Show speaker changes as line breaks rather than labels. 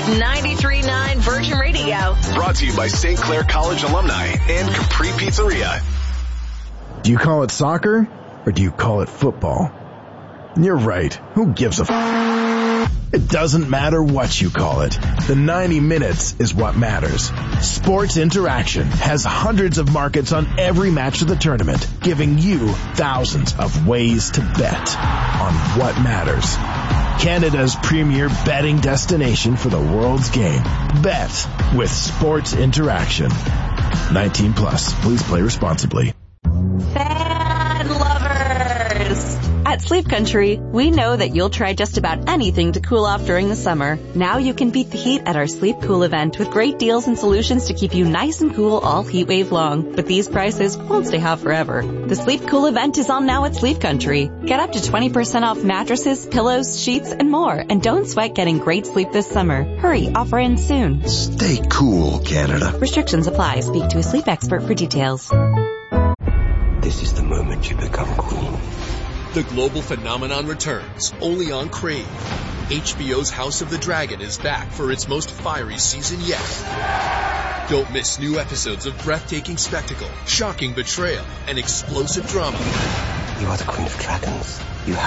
with 93.9 Virgin Radio.
Brought to you by St. Clair College alumni and Capri Pizzeria.
Do you call it soccer or do you call it football? You're right. Who gives a It doesn't matter what you call it. The 90 minutes is what matters. Sports Interaction has hundreds of markets on every match of the tournament, giving you thousands of ways to bet on what matters. Canada's premier betting destination for the world's game. Bet with Sports Interaction. 19 plus. Please play responsibly.
Fan lovers! At Sleep Country, we know that you'll try just about anything to cool off during the summer. Now you can beat the heat at our Sleep Cool event with great deals and solutions to keep you nice and cool all heat wave long. But these prices won't stay hot forever. The Sleep Cool event is on now at Sleep Country. Get up to 20% off mattresses, pillows, sheets, and more. And don't sweat getting great sleep this summer. Hurry, offer ends soon.
Stay cool, Canada.
Restrictions apply. Speak to a sleep expert for details.
This is the moment you become queen.
The global phenomenon returns, only on Crave. HBO's House of the Dragon is back for its most fiery season yet. Don't miss new episodes of breathtaking spectacle, shocking betrayal, and explosive drama.
You are the Queen of Dragons. You have